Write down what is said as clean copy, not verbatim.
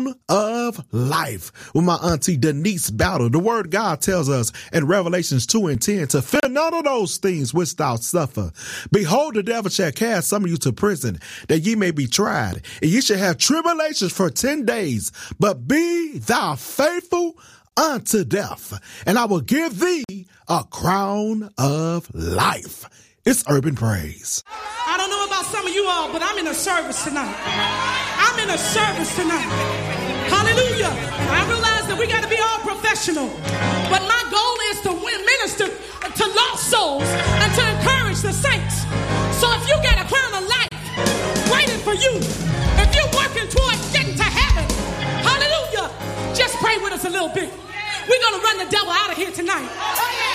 of life with my auntie Denise Battle. The word of God tells us in Revelations 2:10 to fear none of those things which thou suffer. Behold, the devil shall cast some of you to prison, that ye may be tried, and ye shall have tribulations for 10 days. But be thou faithful unto death, and I will give thee a crown of life. It's Urban Praise. I don't know about some of you all, but I'm in a service tonight. I'm in a service tonight. Hallelujah. I realize that we got to be all professional, but my goal is to minister to lost souls and to encourage the saints. So if you got a crown of life waiting for you, if you're working towards getting to heaven, hallelujah, just pray with us a little bit. We're going to run the devil out of here tonight.